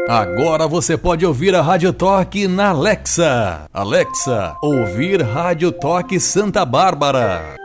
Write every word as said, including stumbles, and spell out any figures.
Agora você pode ouvir a Rádio Toque na Alexa. Alexa, ouvir Rádio Toque Santa Bárbara.